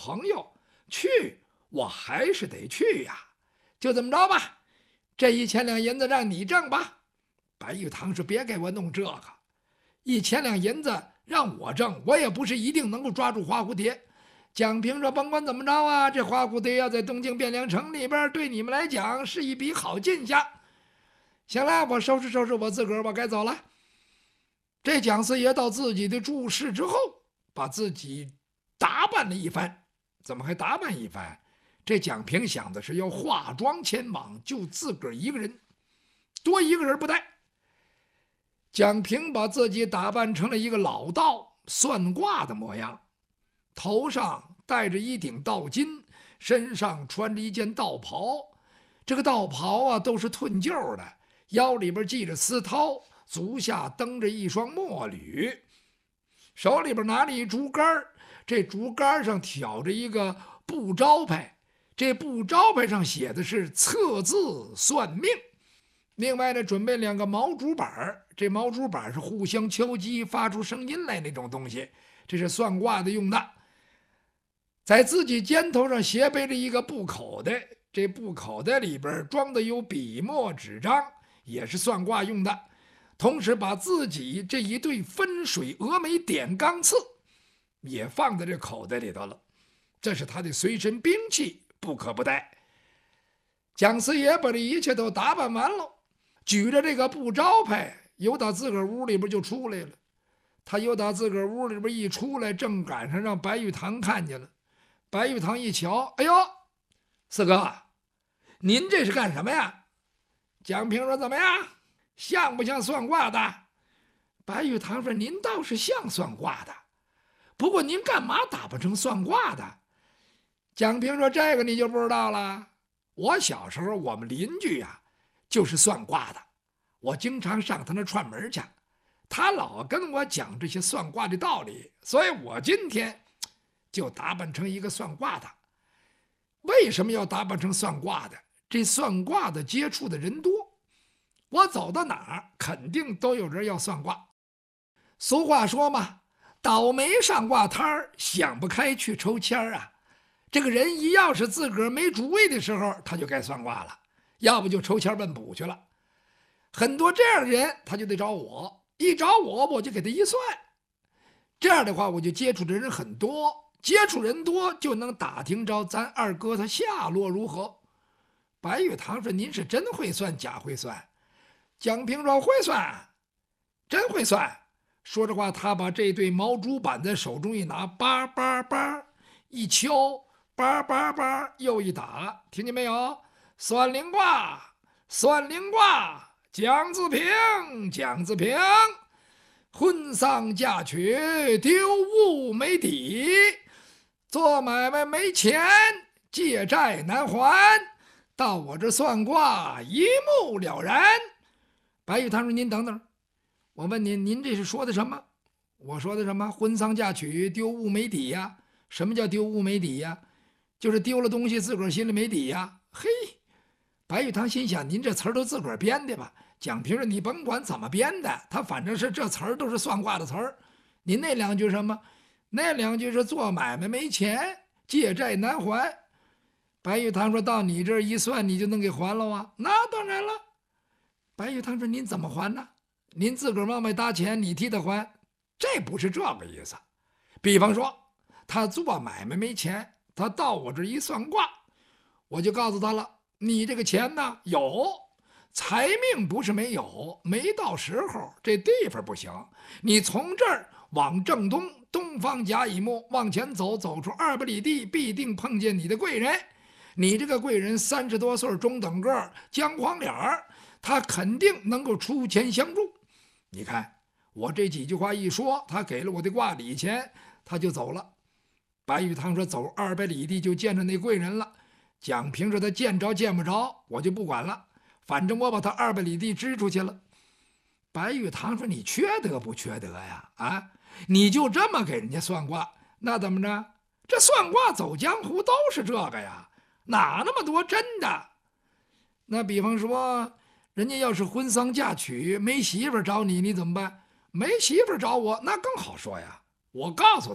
朋友，去我还是得去呀。就这么着吧，这1000两银子让你挣吧。白玉堂说：“别给我弄这个，1000两银子让我挣，我也不是一定能够抓住花蝴蝶。”蒋平说：“甭管怎么着啊，这花蝴蝶要在东京汴梁城里边，对你们来讲是一笔好进项。行了，我收拾收拾我自个儿，我该走了。”这蒋四爷到自己的住室之后，把自己打扮了一番。怎么还打扮一番？这蒋平想的是要化妆前往，就自个儿一个人，多一个人不带。蒋平把自己打扮成了一个老道算卦的模样，头上戴着一顶道巾，身上穿着一件道袍。这个道袍啊都是褪旧的，腰里边系着丝绦，足下蹬着一双墨履，手里边拿着一竹竿，这竹竿上挑着一个布招牌，这布招牌上写的是测字算命。另外呢，准备2个毛竹板，这毛竹板是互相敲击发出声音来那种东西，这是算卦的用的。在自己肩头上斜背着一个布口袋，这布口袋里边装的有笔墨纸张，也是算卦用的。同时把自己这一对分水峨眉点钢刺也放在这口袋里头了，这是他的随身兵器，不可不带。蒋四爷把这一切都打扮完了，举着这个布招牌，由打自个儿屋里边就出来了。他由打自个儿屋里边一出来，正赶上让白玉堂看见了。白玉堂一瞧，哎呦，四哥，您这是干什么呀？蒋平说：“怎么样，像不像算卦的？”白玉堂说：“您倒是像算卦的，不过您干嘛打扮成算卦的？”蒋平说：“这个你就不知道了。我小时候我们邻居呀，就是算卦的，我经常上他那串门去，他老跟我讲这些算卦的道理，所以我今天就打扮成一个算卦的。为什么要打扮成算卦的？这算卦的接触的人多，我走到哪儿肯定都有人要算卦。俗话说嘛，倒霉上卦摊儿，想不开去抽签儿啊。这个人一要是自个儿没主意的时候，他就该算卦了，要不就抽签问卜去了。很多这样的人，他就得找我，一找我，我就给他一算。这样的话，我就接触的人很多，接触人多就能打听着咱二哥他下落如何。白玉堂说：“您是真会算，假会算？”蒋平说：“会算，真会算。”说着话，他把这对毛竹板在手中一拿，叭叭叭一敲，叭叭叭又一打，听见没有？算灵卦，算灵卦，蒋自平，蒋自平，婚丧嫁娶丢物没底，做买卖没钱，借债难还，到我这算卦一目了然。白玉堂说：“您等等，我问您，您这是说的什么？”我说的什么？婚丧嫁娶丢物没底呀？什么叫丢物没底呀？就是丢了东西自个儿心里没底呀。嘿，白玉堂心想：您这词儿都自个儿编的吧？蒋平说：“你甭管怎么编的，他反正是这词儿都是算卦的词儿。您那2句什么？那2句是做买卖没钱，借债难还。”白玉堂说：“到你这儿一算，你就能给还了啊？”那当然了。白玉堂说：“您怎么还呢？您自个儿往外搭钱，你替他还？这不是这个意思。比方说，他做买卖没钱，他到我这儿一算卦，我就告诉他了，你这个钱呢有，财命不是没有，没到时候，这地方不行。你从这儿往正东，东方甲乙木往前走，走出200里地，必定碰见你的贵人。你这个贵人30多岁，中等个，姜黄脸儿，他肯定能够出钱相助。你看我这几句话一说，他给了我的卦礼钱，他就走了。”白玉堂说：“走200里地就见着那贵人了。”蒋平说：“他见着见不着，我就不管了，反正我把他200里地支出去了。”白玉堂说：“你缺德不缺德呀？啊，你就这么给人家算卦，那怎么着？这算卦走江湖都是这个呀，哪那么多真的？那比方说，人家要是婚丧嫁娶没媳妇找你，你怎么办？没媳妇找我，那更好说呀。我告诉他，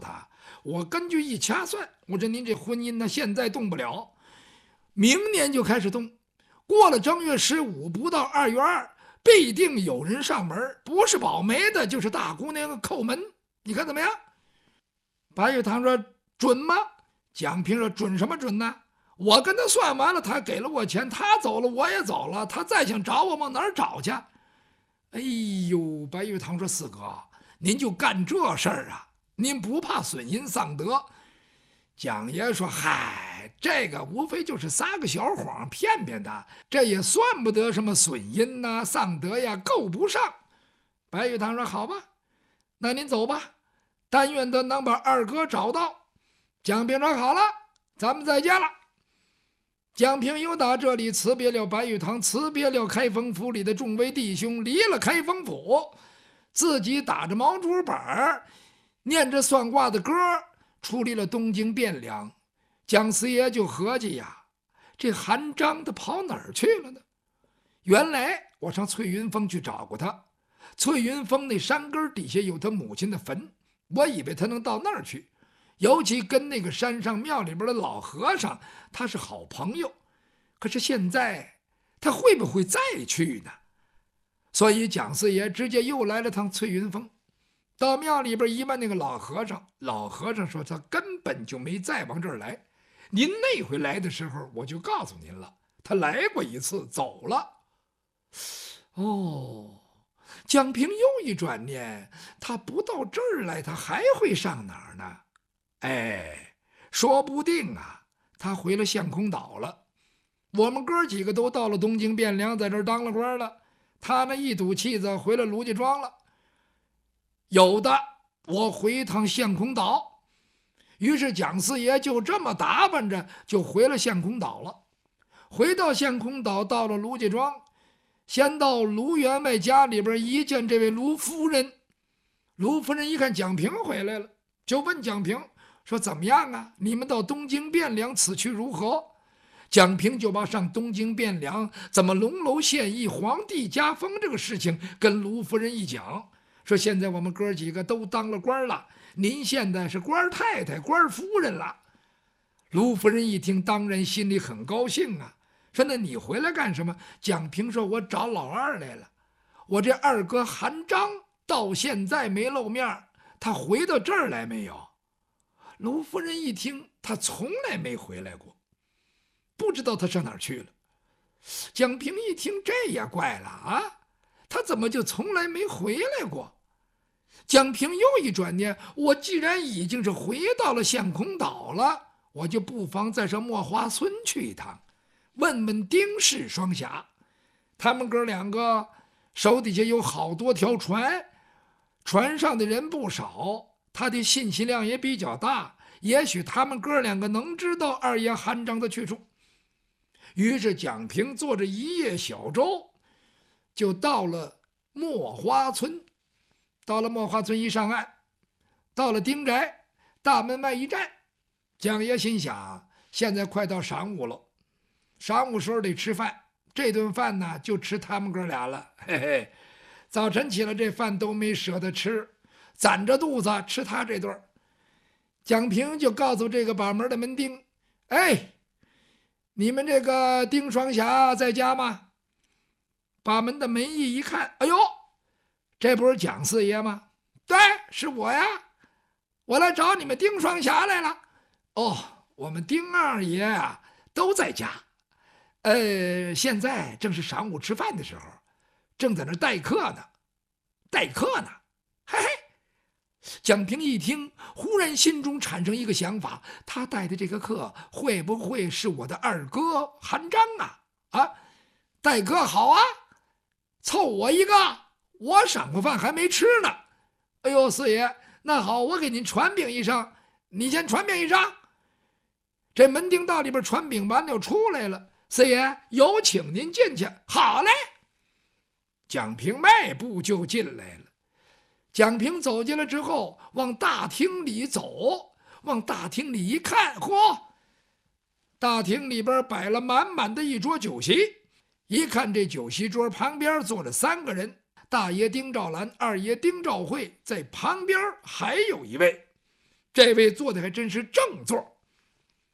我根据一掐算，我说您这婚姻呢，现在动不了，明年就开始动。过了正月15，不到2月2，必定有人上门，不是保媒的，就是大姑娘叩门。你看怎么样？白玉堂说准吗？蒋平说准什么准呢？我跟他算完了，他给了我钱，他走了，我也走了，他再想找我往哪儿找去？哎呦，白玉堂说四哥，您就干这事儿啊？您不怕损阴丧德？蒋爷说嗨，这个无非就是撒个小谎骗骗他，这也算不得什么损阴呐、丧德呀，够不上。白玉堂说好吧，那您走吧，但愿他能把二哥找到。蒋平说好了，咱们再见了。蒋平又打这里辞别了白玉堂，辞别了开封府里的众位弟兄，离了开封府，自己打着毛竹板，念着算卦的歌，出离了东京汴梁。蒋四爷就合计呀，这韩章他跑哪儿去了呢？原来我上翠云峰去找过他，翠云峰那山根底下有他母亲的坟，我以为他能到那儿去，尤其跟那个山上庙里边的老和尚他是好朋友。可是现在他会不会再去呢？所以蒋四爷直接又来了趟翠云峰，到庙里边一问那个老和尚，老和尚说他根本就没再往这儿来，您那回来的时候我就告诉您了，他来过一次走了。哦，蒋平又一转念，他不到这儿来，他还会上哪儿呢？哎，说不定啊，他回了相空岛了。我们哥几个都到了东京汴梁，在这儿当了官了。他那一赌气子回了卢家庄了。有的，我回趟相空岛。于是蒋四爷就这么打扮着，就回了相空岛了。回到相空岛，到了卢家庄，先到卢员外家里边一见这位卢夫人。卢夫人一看蒋平回来了，就问蒋平说：“怎么样啊？你们到东京汴梁此去如何？”蒋平就把上东京汴梁怎么龙楼献艺、皇帝加封这个事情跟卢夫人一讲，说现在我们哥几个都当了官了，您现在是官太太、官夫人了。卢夫人一听，当然心里很高兴啊，说那你回来干什么？蒋平说：“我找老二来了，我这二哥韩章到现在没露面，他回到这儿来没有？”卢夫人一听，他从来没回来过，不知道他上哪儿去了。蒋平一听，这也怪了啊，他怎么就从来没回来过？蒋平又一转念，我既然已经是回到了相空岛了，我就不妨再上墨花村去一趟，问问丁氏双侠，他们哥两个手底下有好多条船，船上的人不少，他的信息量也比较大，也许他们哥两个能知道二爷韩章的去处。于是蒋平坐着一叶小舟，就到了墨花村。到了墨花村一上岸，到了丁宅，大门外一站，蒋爷心想，现在快到晌午了，晌午时候得吃饭，这顿饭呢就吃他们哥俩了。嘿嘿，早晨起来这饭都没舍得吃，攒着肚子吃他这顿。蒋平就告诉这个把门的门丁：“哎，你们这个丁双侠在家吗？”把门的门役一看，哎呦，这不是蒋四爷吗？对，是我呀，我来找你们丁双侠来了。哦，我们丁二爷啊都在家，现在正是晌午吃饭的时候，正在那待客呢。待客呢？嘿嘿。蒋平一听，忽然心中产生一个想法，他带的这个客会不会是我的二哥韩章啊？啊，待客好啊，凑我一个，我晌午饭还没吃呢。哎呦，四爷，那好，我给您传禀一声，你先传禀一声。这门丁到里边传禀完了出来了，四爷有请您进去。好嘞。蒋平迈步就进来了。蒋平走进来之后，往大厅里走，往大厅里一看，嚯，大厅里边摆了满满的一桌酒席。一看这酒席桌旁边坐着3个人，大爷丁兆兰、二爷丁兆会，在旁边还有一位。 这位做的还真是正座。